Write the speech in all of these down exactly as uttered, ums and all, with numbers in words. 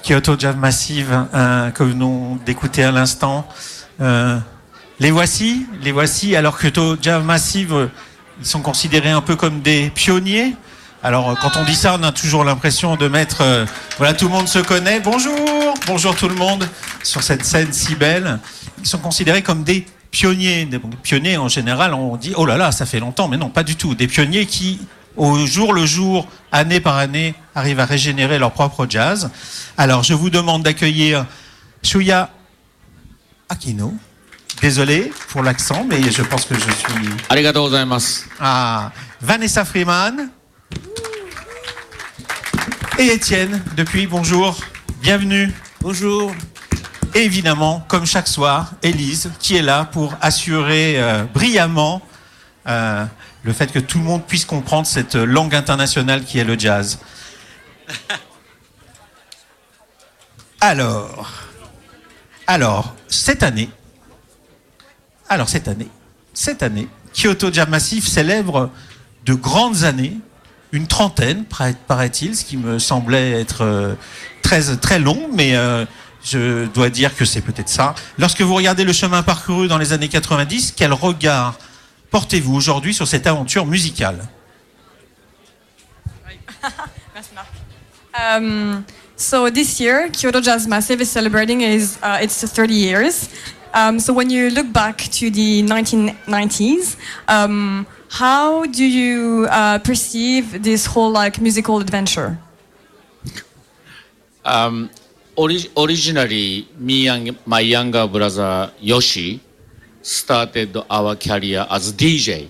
Kyoto Jazz Massive euh, que nous venons d'écouter à l'instant. Euh, les voici, les voici. Alors Kyoto Jazz Massive, euh, ils sont considérés un peu comme des pionniers. Alors quand on dit ça, on a toujours l'impression de mettre... Euh, voilà, tout le monde se connaît. Bonjour, bonjour tout le monde sur cette scène si belle. Ils sont considérés comme des pionniers. Des pionniers, en général, on dit « Oh là là, ça fait longtemps », mais non, pas du tout. Des pionniers qui, au jour le jour, année par année, arrivent à régénérer leur propre jazz. Alors, je vous demande d'accueillir Shuya Akino. Désolé pour l'accent, mais je pense que je suis... Arigatou gozaimasu. Ah, Vanessa Freeman. Et Étienne, depuis, bonjour, bienvenue. Bonjour. Et évidemment, comme chaque soir, Élise, qui est là pour assurer euh, brillamment euh, le fait que tout le monde puisse comprendre cette langue internationale qui est le jazz. Alors, alors, cette année, alors cette année, cette année, Kyoto Jazz Massive célèbre de grandes années, une trentaine, paraît-il, ce qui me semblait être euh, très, très long, mais euh, je dois dire que c'est peut-être ça. Lorsque vous regardez le chemin parcouru dans les années quatre-vingt-dix, quel regard portez-vous aujourd'hui sur cette aventure musicale? Merci Marc. Um, so this year, Kyoto Jazz Massive is celebrating is, uh, its thirty years. Um, so when you look back to the nineteen nineties, um, how do you uh, perceive this whole like musical adventure? Um, ori- originally, me and my younger brother Yoshi started our career as D J.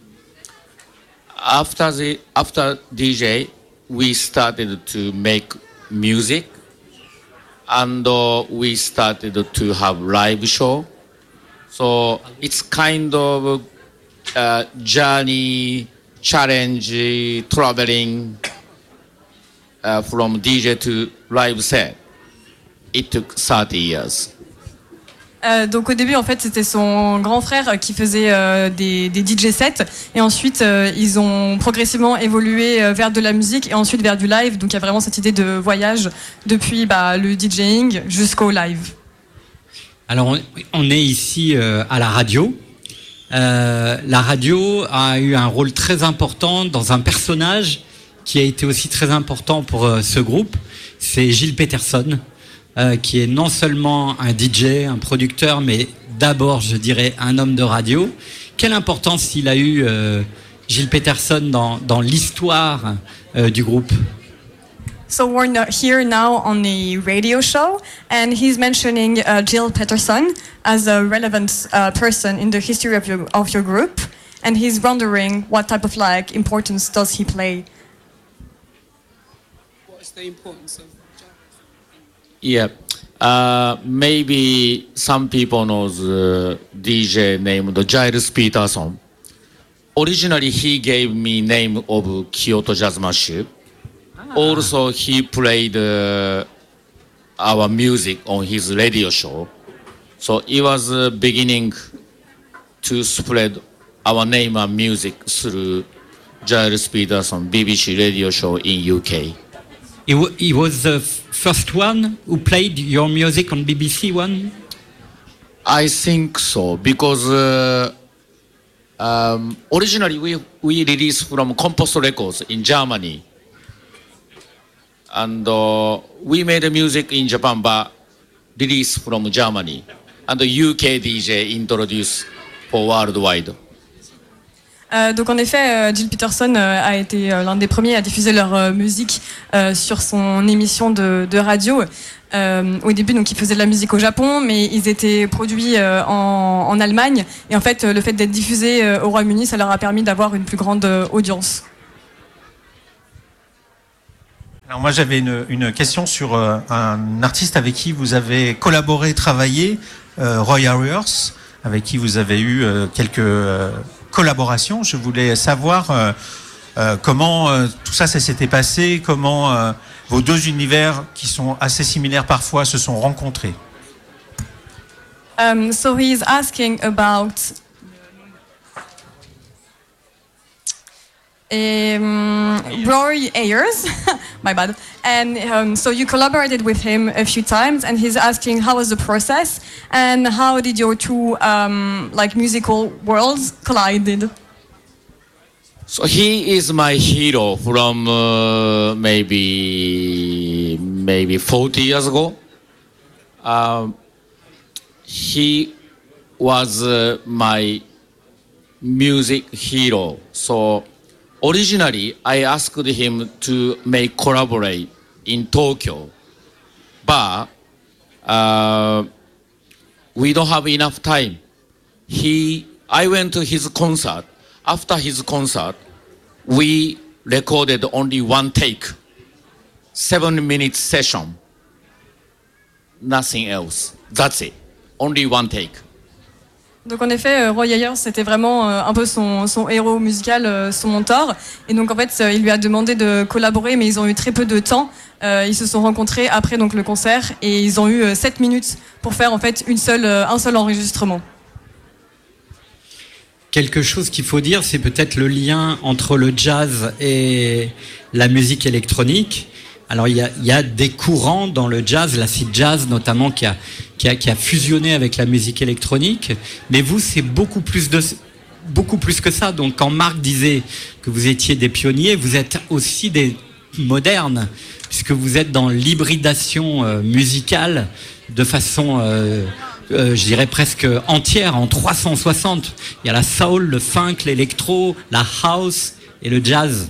After the after D J, we started to make music, and uh, we started to have live show. So it's kind of uh, journey, challenge, traveling uh, from D J to live set. It took thirty years. Euh, donc au début en fait c'était son grand frère qui faisait euh, des, des D J sets et ensuite euh, ils ont progressivement évolué euh, vers de la musique et ensuite vers du live, donc il y a vraiment cette idée de voyage depuis bah, le DJing jusqu'au live. Alors on, on est ici euh, à la radio. Euh, la radio a eu un rôle très important dans un personnage qui a été aussi très important pour euh, ce groupe, c'est Gilles Peterson. Euh, qui est non seulement un D J, un producteur, mais d'abord, je dirais, un homme de radio. Quelle importance il a eu, euh, Gilles Peterson, dans, dans l'histoire euh, du groupe? So we're no- here now on a radio show, and he's mentioning uh, Jill Peterson as a relevant uh, person in the history of your of your group, and he's wondering what type of like importance does he play? What's the importance of Yeah, uh, maybe some people know the D J named Giles Peterson. Originally, he gave me name of Kyoto Jazz Massive. Ah. Also, he played uh, our music on his radio show. So it was uh, beginning to spread our name and music through Giles Peterson B B C radio show in U K. He, w- he was the f- first one who played your music on B B C One? I think so, because uh, um, originally we, we released from Compost Records in Germany. And uh, we made music in Japan, but released from Germany. And the U K D J introduced for worldwide. Euh, donc en effet, euh, Jill Peterson euh, a été euh, l'un des premiers à diffuser leur euh, musique euh, sur son émission de, de radio. Euh, au début, donc ils faisaient de la musique au Japon, mais ils étaient produits euh, en, en Allemagne. Et en fait, euh, le fait d'être diffusés euh, au Royaume-Uni, ça leur a permis d'avoir une plus grande euh, audience. Alors moi j'avais une, une question sur euh, un artiste avec qui vous avez collaboré, travaillé, euh, Roy Ayers, avec qui vous avez eu euh, quelques euh, collaborations. Je voulais savoir euh, euh, comment euh, tout ça, ça s'était passé, comment euh, vos deux univers qui sont assez similaires parfois se sont rencontrés. Um, so he's asking about um, Roy Ayers, my bad. And um, so you collaborated with him a few times, and he's asking how was the process and how did your two um, like musical worlds collided? So he is my hero from uh, maybe maybe forty years ago. Um, he was uh, my music hero. So originally, I asked him to make collaborate in Tokyo, but uh, we don't have enough time. He, I went to his concert. After his concert, we recorded only one take, seven minute session, nothing else. That's it, only one take. Donc en effet, Roy Ayers, c'était vraiment un peu son, son héros musical, son mentor. Et donc en fait, il lui a demandé de collaborer, mais ils ont eu très peu de temps. Ils se sont rencontrés après donc le concert et ils ont eu sept minutes pour faire en fait une seule, un seul enregistrement. Quelque chose qu'il faut dire, c'est peut-être le lien entre le jazz et la musique électronique. Alors il y a, il y a des courants dans le jazz, l'acid jazz notamment, qui a, qui a, qui a fusionné avec la musique électronique. Mais vous, c'est beaucoup plus de, beaucoup plus que ça. Donc quand Marc disait que vous étiez des pionniers, vous êtes aussi des modernes, puisque vous êtes dans l'hybridation euh, musicale de façon... Euh, Euh, je dirais presque entière, en trois cent soixante. Il y a la soul, le funk, l'électro, la house et le jazz.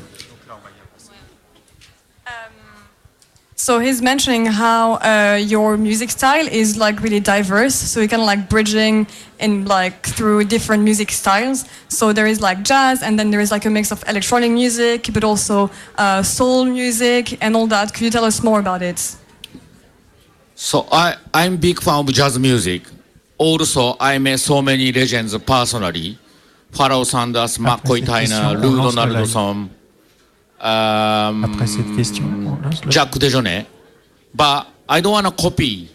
Um, so he's mentioning how uh, your music style is like really diverse. So you're kind of like bridging in like through different music styles. So there is like jazz, and then there is like a mix of electronic music, but also uh, soul music and all that. Could you tell us more about it? So I, I'm big fan of jazz music. Also, I met so many legends personally. Pharoah Sanders, McCoy Tyner, Lou Donaldson, um, Jack DeJohnette. But I don't want to copy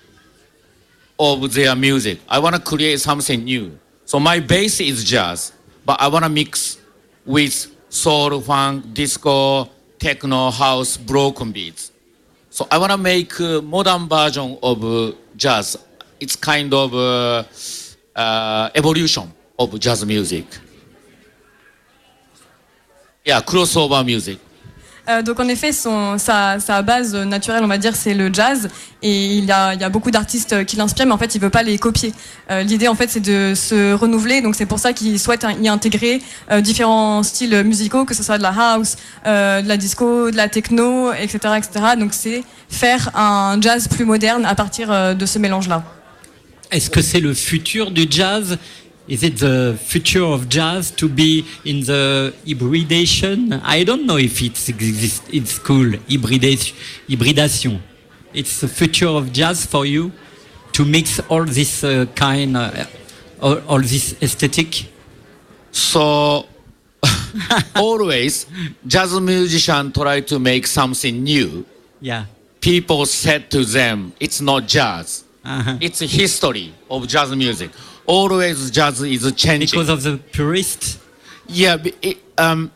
of their music. I want to create something new. So my base is jazz, but I want to mix with soul, funk, disco, techno, house, broken beats. So I want to make a modern version of uh, jazz. It's kind of uh, uh, evolution of jazz music. Yeah, crossover music. Euh, donc en effet, son, sa, sa base naturelle, on va dire, c'est le jazz. Et il y a, il y a beaucoup d'artistes qui l'inspirent, mais en fait, il veut pas les copier. Euh, l'idée, en fait, c'est de se renouveler. Donc c'est pour ça qu'il souhaite y intégrer euh, différents styles musicaux, que ce soit de la house, euh, de la disco, de la techno, et cetera, et cetera. Donc c'est faire un jazz plus moderne à partir euh, de ce mélange-là. Est-ce que c'est le futur du jazz? Is it the future of jazz to be in the hybridation? I don't know if it's exist. It's cool. Hybridation. Hybridation. It's the future of jazz for you to mix all this uh, kind, uh, all, all this aesthetic. So always, jazz musicians try to make something new. Yeah. People said to them, "It's not jazz. Uh-huh. It's a history of jazz music." Always jazz is changing. Because of the purists? Yeah, it, um,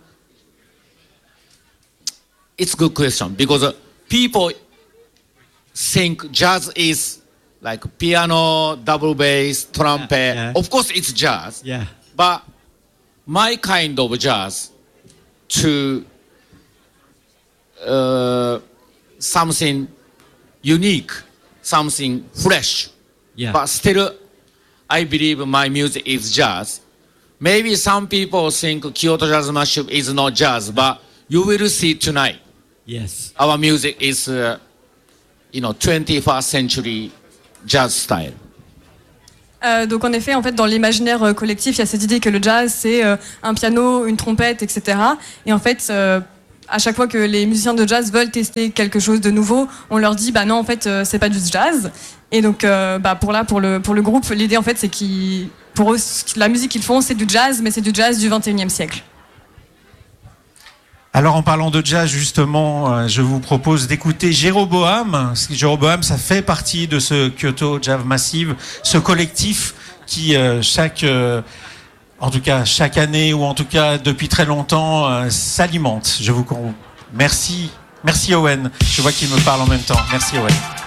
it's a good question because uh, people think jazz is like piano, double bass, trumpet. Yeah, yeah. Of course, it's jazz. Yeah. But my kind of jazz to uh, something unique, something fresh, Yeah. but still I believe my music is jazz. Maybe some people think Kyoto Jazz Mashup is not jazz, but you will see tonight. Yes. Our music is, uh, you know, twenty-first century jazz style. Euh, donc en effet, en fait, dans l'imaginaire euh, collectif, il y a cette idée que le jazz, c'est euh, un piano, une trompette, et cetera. Et en fait, euh, à chaque fois que les musiciens de jazz veulent tester quelque chose de nouveau, on leur dit, bah non, en fait, euh, c'est pas du jazz. Et donc, euh, bah pour là, pour le pour le groupe, l'idée en fait, c'est qu'ils, pour eux, la musique qu'ils font, c'est du jazz, mais c'est du jazz du vingt et unième siècle. Alors en parlant de jazz justement, je vous propose d'écouter Jéroboam. Jéroboam, ça fait partie de ce Kyoto Jazz Massive, ce collectif qui euh, chaque euh, en tout cas chaque année ou en tout cas depuis très longtemps, euh, s'alimente. Je vous con... Merci, merci Owen. Je vois qu'il me parle en même temps. Merci Owen.